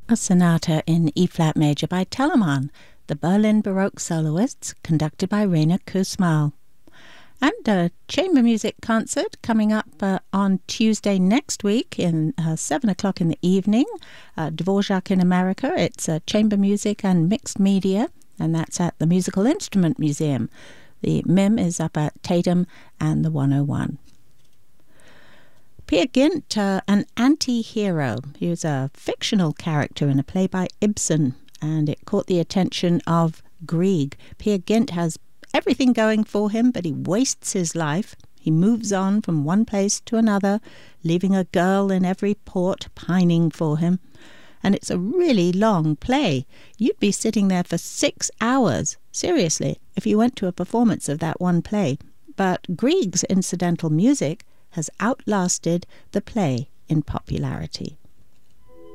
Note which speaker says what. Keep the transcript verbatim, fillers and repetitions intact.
Speaker 1: A sonata in E-flat major by Telemann, the Berlin Baroque soloists, conducted by Rainer Kussmaul. And a chamber music concert coming up uh, on Tuesday next week in uh, seven o'clock in the evening. Uh, Dvorak in America. It's uh, chamber music and mixed media, and that's at the Musical Instrument Museum. The M I M is up at Tatum and the one oh one. Peer Gynt, uh, an anti-hero. He was a fictional character in a play by Ibsen, and it caught the attention of Grieg. Peer Gynt has everything going for him, but he wastes his life. He moves on from one place to another, leaving a girl in every port pining for him. And it's a really long play. You'd be sitting there for six hours, seriously, if you went to a performance of that one play. But Grieg's incidental music has outlasted the play in popularity.